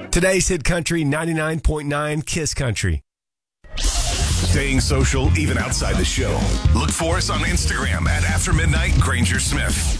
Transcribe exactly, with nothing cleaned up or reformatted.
Today's Hit Country, ninety-nine point nine Kiss Country. Staying social even outside the show. Look for us on Instagram at After Midnight Granger Smith.